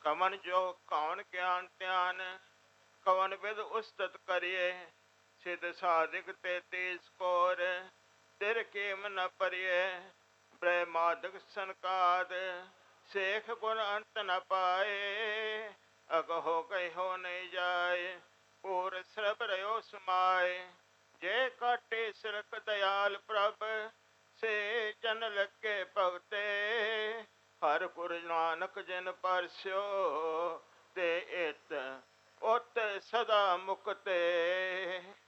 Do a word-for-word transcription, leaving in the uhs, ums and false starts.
कवन जो कवन ज्ञान त्यान, कवन विद उस्तत करिए। सिद्ध साधिक तेतीस कोर, तिर कीम न परिये। ब्रह्मादिक सनकाद, शेख गुण अंत न पाए। अगहो गई हो नहीं जाए, पूर सरब रयो समाए। जे काटे सिरक दयाल प्रभ, से जन लगे भगते। हर गुरु नानक जिन परस्यो, ते इत उत सदा मुक्ते।